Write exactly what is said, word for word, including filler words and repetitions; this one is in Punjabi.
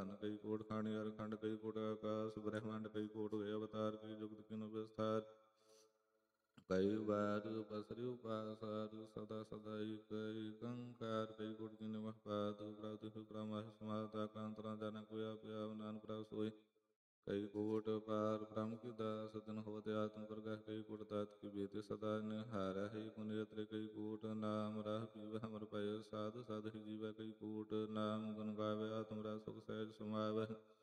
ਧਨ ਕਈ ਕੋਟ ਖਾਣੀ ਅਰ ਖੰਡ ਕਈ ਕੋਟ ਆਕਾਸ਼ ਬ੍ਰਹਿਮੰਡ ਕਈ ਕੋਟ ਹੋਏ ਅਵਤਾਰ ਕਈ ਜੁਗਤ ਕਿਨੁ ਵਿਸਥਾਰ ਕਈ ਵਾਰ ਬਸਰੀ ਉਪਾਸਾਰ ਸਦਾ ਸਦਾ ਏਕ ਏਕੰਕਾਰ ਕਈ ਕੋਟ ਜਿਨ ਮਹਪਾਤ ਪ੍ਰਭੁ ਤਿਹੁ ਬ੍ਰਹਮ ਸਮਾਤਾ ਕਾਂਤਰਾ ਜਨ ਕੋਈ ਆਪਿਆ ਨਾਨਕ ਪ੍ਰਭ ਸੋਈ ਕਈ ਕੋਟ ਪਾਰ ਬ੍ਰਹਮ ਕੀ ਦਾਸ ਤਨ ਹੋਵਤ ਆਤਮ ਪ੍ਰਗਟ ਕਈ ਕੋਟ तात ਕੀ ਬੇਤੇ ਸਦਾ ਨਿਹਾਰ ਹੈ ਪੁਨ ਯਤਰੇ ਕਈ ਕੋਟ ਨਾਮ ਰਾਹ ਪੀਵ ਹਮਰ ਪਏ ਸਾਧ ਸਾਧ ਹੀ ਜੀਵੈ ਕਈ ਕੋਟ ਨਾਮ ਗੁਣ ਗਾਵੇ ਆਤਮ ਰਸ ਸੁਖ ਸਹਿਜ ਸਮਾਵੈ